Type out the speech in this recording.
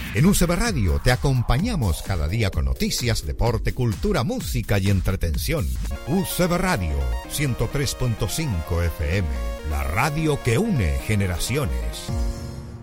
En UCB Radio te acompañamos cada día con noticias, deporte, cultura, música y entretención. UCB Radio 103.5 FM, la radio que une generaciones.